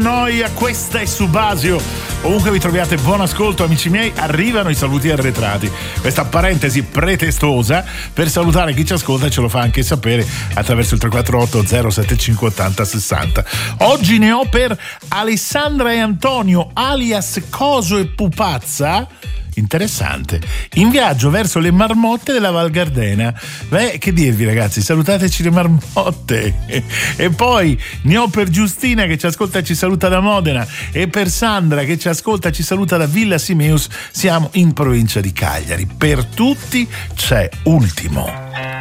noia, questa è Subasio. Ovunque vi troviate, buon ascolto amici miei, arrivano i saluti arretrati. Questa parentesi pretestosa per salutare chi ci ascolta e ce lo fa anche sapere attraverso il 348 075 80 60. Oggi ne ho per Alessandra e Antonio alias Coso e Pupazza. Interessante, in viaggio verso le marmotte della Val Gardena. Beh, che dirvi ragazzi, salutateci le marmotte. E poi ne ho per Giustina che ci ascolta e ci saluta da Modena, e per Sandra che ci ascolta e ci saluta da Villa Simeus. Siamo in provincia di Cagliari. Per tutti c'è Ultimo.